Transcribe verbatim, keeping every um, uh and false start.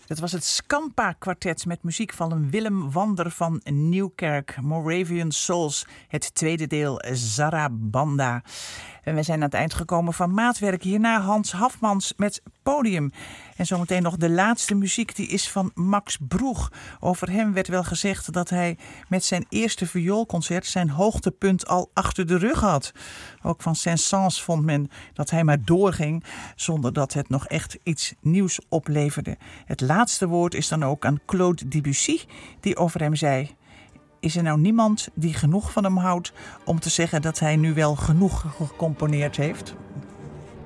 Dat was het Scampa-kwartet met muziek van Willem Wander van Nieuwkerk. Moravian Souls, het tweede deel Zarabanda. En we zijn aan het eind gekomen van Maatwerk. Hierna Hans Hafmans met Podium. En zometeen nog de laatste muziek, die is van Max Broeg. Over hem werd wel gezegd dat hij met zijn eerste vioolconcert zijn hoogtepunt al achter de rug had. Ook van Saint-Saëns vond men dat hij maar doorging zonder dat het nog echt iets nieuws opleverde. Het laatste woord is dan ook aan Claude Debussy, die over hem zei: is er nou niemand die genoeg van hem houdt om te zeggen dat hij nu wel genoeg gecomponeerd heeft?